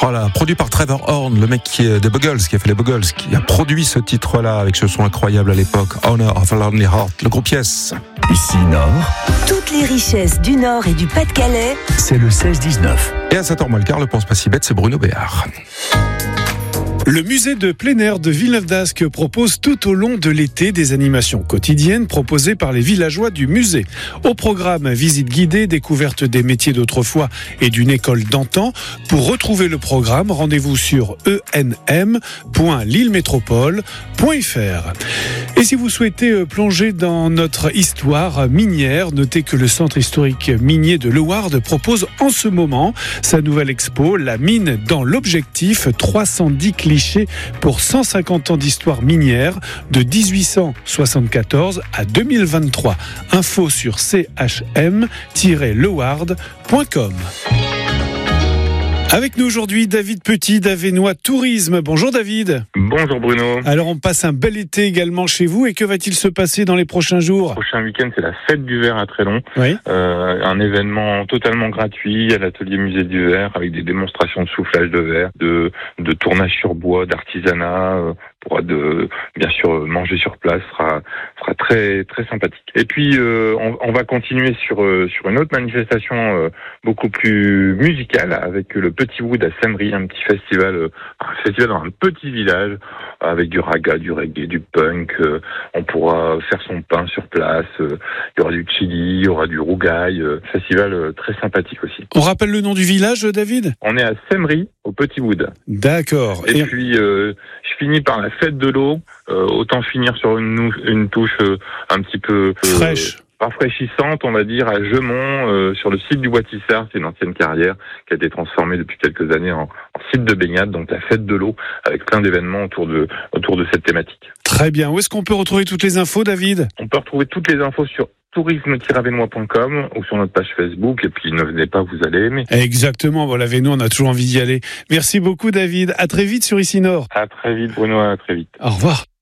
là, produit par Trevor Horn, le mec des Buggles, qui a fait les Buggles, qui a produit ce titre-là avec ce son incroyable à l'époque, Honor of a Lonely Heart, le groupe Yes. Ici Nord, Toutes les richesses du Nord et du Pas-de-Calais. c'est le 16-19. Et à 7h moins le le pense pas si bête, c'est Bruno Béard. Le musée de plein air de Villeneuve-d'Ascq propose tout au long de l'été des animations quotidiennes proposées par les villageois du musée. Au programme, visite guidée, découverte des métiers d'autrefois et d'une école d'antan. Pour retrouver le programme, rendez-vous sur enm.lillemétropole.fr. Et si vous souhaitez plonger dans notre histoire minière, notez que le centre historique minier de Leeuwarden propose en ce moment sa nouvelle expo, La mine dans l'objectif, 310 clichés pour 150 ans d'histoire minière de 1874 à 2023. Info sur chm-leeuwarden.com. Avec nous aujourd'hui, David Petit d'Avesnois Tourisme. Bonjour David. Bonjour Bruno. Alors on passe un bel été également chez vous et que va-t-il se passer dans les prochains jours ? Le prochain week-end, c'est la fête du verre à Trélon. Oui. Un événement totalement gratuit à l'atelier musée du verre avec des démonstrations de soufflage de verre, de tournage sur bois, d'artisanat. Pourra bien sûr manger sur place, sera très très sympathique. Et puis on va continuer sur une autre manifestation beaucoup plus musicale avec le Petit Wood à Samery, un petit festival, dans un petit village avec du raga, du reggae, du punk. On pourra faire son pain sur place. Il y aura du chili, il y aura du rougail. Festival très sympathique aussi. On rappelle le nom du village, David ? On est à Samery, au Petit Wood. D'accord. Et puis je finis par la fête de l'eau. Autant finir sur une touche un petit peu fraîche, rafraîchissante, on va dire, à Gemont, sur le site du Bois-Tissard. C'est une ancienne carrière qui a été transformée depuis quelques années en site de baignade, donc la fête de l'eau, avec plein d'événements autour de cette thématique. Très bien. Où est-ce qu'on peut retrouver toutes les infos, David ? On peut retrouver toutes les infos sur tourisme-avesnois.com ou sur notre page Facebook, et puis ne venez pas, vous allez aimer. Exactement, voilà, Avesnois, on a toujours envie d'y aller. Merci beaucoup David, à très vite sur Ici Nord. À très vite Bruno, à très vite. Au revoir.